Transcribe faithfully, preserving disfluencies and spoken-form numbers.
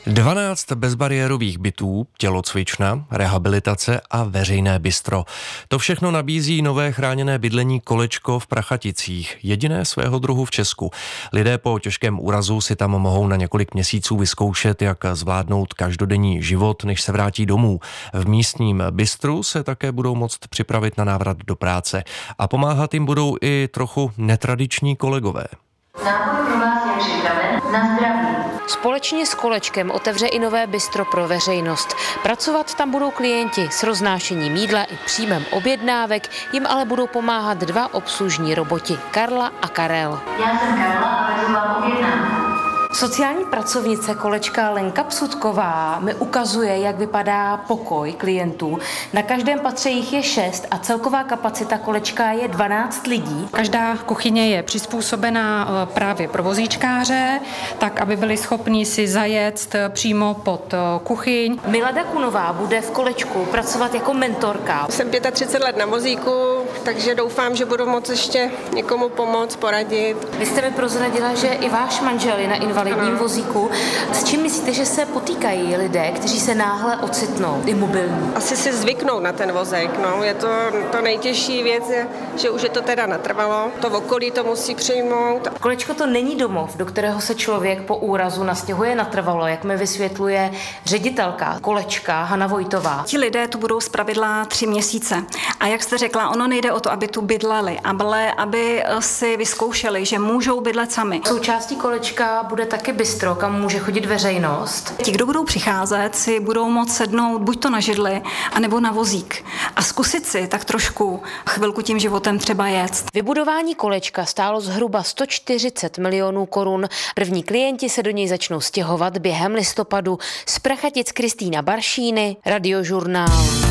dvanáct bezbariérových bytů, tělocvična, rehabilitace a veřejné bistro. To všechno nabízí nové chráněné bydlení Kolečko v Prachaticích, jediné svého druhu v Česku. Lidé po těžkém úrazu si tam mohou na několik měsíců vyzkoušet, jak zvládnout každodenní život, než se vrátí domů. V místním bistru se také budou moct připravit na návrat do práce a pomáhat jim budou i trochu netradiční kolegové. Nápoj pro vás je připraven na zdraví. Společně s Kolečkem otevře i nové bistro pro veřejnost. Pracovat tam budou klienti s roznášením jídla i příjmem objednávek, jim ale budou pomáhat dva obslužní roboti, Karla a Karel. Já jsem Karla a vedu vám objednávku. Sociální pracovnice Kolečka Lenka Psutková mi ukazuje, jak vypadá pokoj klientů. Na každém patře jich je šest a celková kapacita Kolečka je dvanáct lidí. Každá kuchyně je přizpůsobená právě pro vozíčkáře, tak aby byli schopni si zajet přímo pod kuchyň. Milada Kunová bude v Kolečku pracovat jako mentorka. Jsem třicet pět let na vozíku, takže doufám, že budu moct ještě někomu pomoct, poradit. Vy jste mi prozradila, že i váš manžel je na invalidním vozíku. S čím myslíte, že se potýkají lidé, kteří se náhle ocitnou imobilní? Asi si zvyknou na ten vozík. No. Je to, to nejtěžší věc, je, že už je to teda natrvalo. To okolí to musí přijmout. Kolečko to není domov, do kterého se člověk po úrazu nastěhuje natrvalo, jak mi vysvětluje ředitelka Kolečka Hana Vojtová. Ti lidé tu budou zpravidla tři měsíce. A jak jste řekla, ono nejde o to, aby tu bydleli, ale aby si vyzkoušeli, že můžou bydlet sami. Součástí Kolečka bude taky bistro, kam může chodit veřejnost. Ti, kdo budou přicházet, si budou moct sednout buď to na židli, anebo na vozík a zkusit si tak trošku chvilku tím životem třeba jet. Vybudování Kolečka stálo zhruba sto čtyřicet milionů korun. První klienti se do něj začnou stěhovat během listopadu. Z Prachatic Kristýna Baršíny, Radiožurnál.